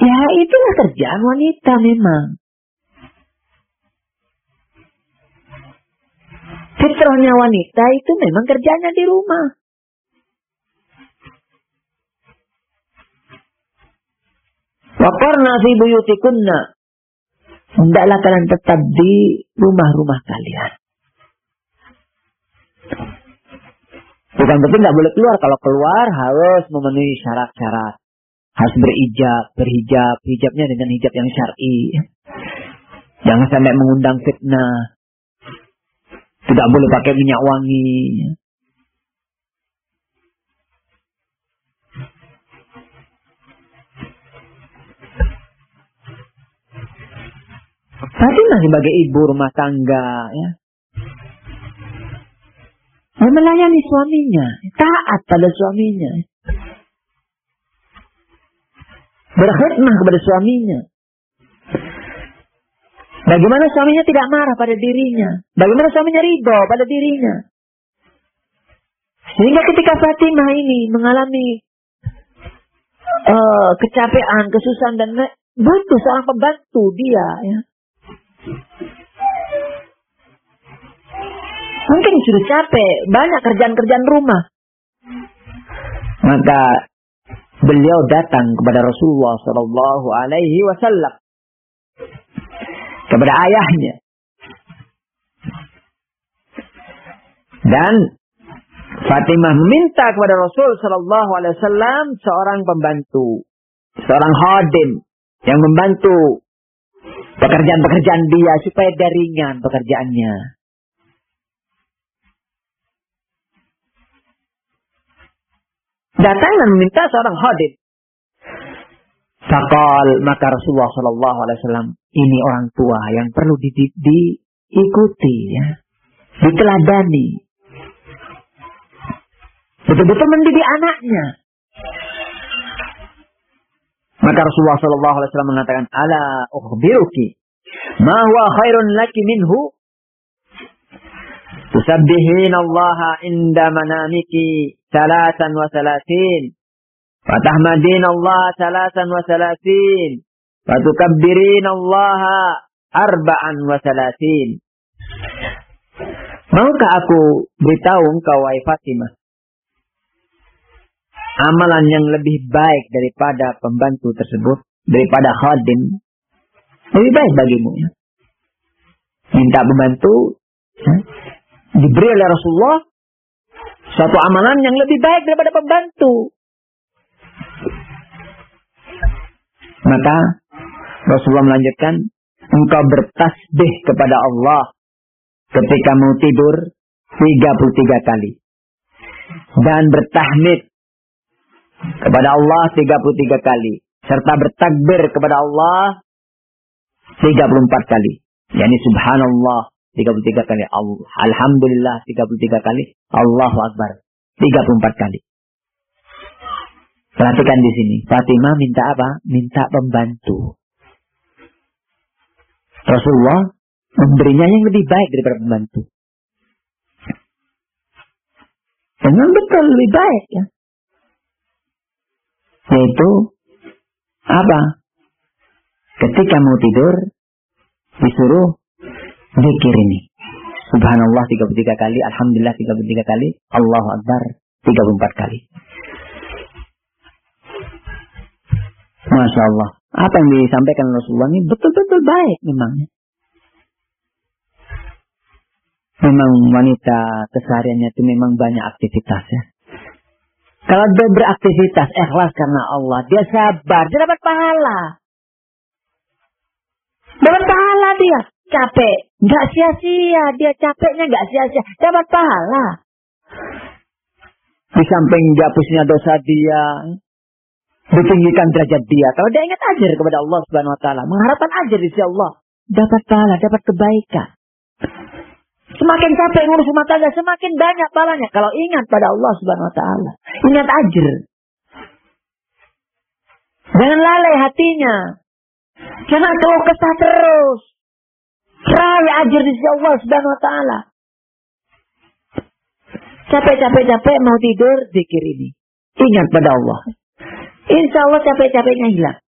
Ya itulah kerjaan wanita memang. Fitrahnya wanita itu memang kerjanya di rumah. Waqarna fi buyutikunna. Hendaklah kalian tetap di rumah-rumah kalian. Bukan berarti nggak boleh keluar. Kalau keluar harus memenuhi syarat-syarat. Harus berhijab. Hijabnya dengan hijab yang syar'i. Jangan sampai mengundang fitnah. Tidak boleh pakai minyak wangi. Fatimah sebagai ibu rumah tangga, ya. Dia melayani suaminya, taat pada suaminya, berkhidmah kepada suaminya. Bagaimana suaminya tidak marah pada dirinya, bagaimana suaminya ridho pada dirinya. Sehingga ketika Fatimah ini mengalami kecapean, kesusahan dan butuh seorang pembantu dia, ya. Mungkin sudah capek, banyak kerjaan-kerjaan rumah. Maka beliau datang kepada Rasulullah Sallallahu Alaihi Wasallam, kepada ayahnya, dan Fatimah meminta kepada Rasul Sallallahu Alaihi Wasallam seorang pembantu, seorang khadim yang membantu pekerjaan-pekerjaan dia supaya dia ringan pekerjaannya. Datang dan meminta seorang khadim. Faqal, maka Rasulullah Sallallahu Alaihi Wasallam, ini orang tua yang perlu diikuti, ya, diteladani, betul-betul mendidik anaknya. Maka Rasulullah Sallallahu Alaihi Wasallam mengatakan, ala ukhbiruki ma huwa khairun laki minhu, tusabbihin Allah inda manamiki salasan wa salasin, wa tahmadin Allah salasan wa salasin, wa tukabbirin Allah arba'an wa salasin. Maukah aku beritahu engkau, wahai Fatimah, amalan yang lebih baik daripada pembantu tersebut, daripada khadim, lebih baik bagimu, ya. Minta pembantu, ya, diberi oleh Rasulullah suatu amalan yang lebih baik daripada pembantu. Maka Rasulullah melanjutkan, engkau bertasbih kepada Allah ketika mau tidur 33 kali. Dan bertahmid kepada Allah 33 kali. Serta bertakbir kepada Allah 34 kali. Yani subhanallah 33 kali. Alhamdulillah 33 kali. Allahu Akbar 34 kali. Perhatikan di sini. Fatimah minta apa? Minta pembantu. Rasulullah memberinya yang lebih baik daripada pembantu. Memang betul lebih baik, ya. Yaitu apa? Ketika mau tidur disuruh zikir ini. Subhanallah 33 kali, alhamdulillah 33 kali, Allahu Akbar 34 kali. Masya Allah. Apa yang disampaikan Rasulullah ini betul-betul baik memangnya. Memang wanita kesehariannya itu memang banyak aktivitas, ya. Kalau dia beraktivitas ikhlas karena Allah, dia sabar, dia dapat pahala. Dapat pahala dia. Capek, nggak sia-sia. Dia capeknya nggak sia-sia. Dapat pahala. Di samping dihapusnya dosa dia, ditinggikan derajat dia. Kalau dia ingat ajar kepada Allah Subhanahu Wa Taala, mengharapkan ajar di sisi Allah, dapat pahala, dapat kebaikan. Semakin capek ngurus rumah tangga, semakin banyak pahalanya. Kalau ingat pada Allah Subhanahu Wa Taala, ingat ajar. Jangan lalai hatinya. Jangan keluh kesah terus. Raih ajar di sisi Allah Subhanahu Wa Taala. Capek mau tidur, zikir ini. Ingat pada Allah. Insya Allah capek-capeknya hilang.